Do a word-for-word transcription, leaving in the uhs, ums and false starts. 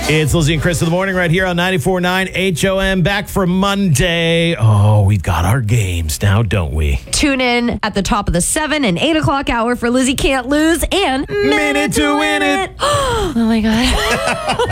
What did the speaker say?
It's Lizzie and Chris in the morning right here on ninety-four point nine H O M. Back for Monday. Oh, we've got our games now, don't we? Tune in at the top of the seven and eight o'clock hour for Lizzie Can't Lose and Minute to Win It. Oh, my God.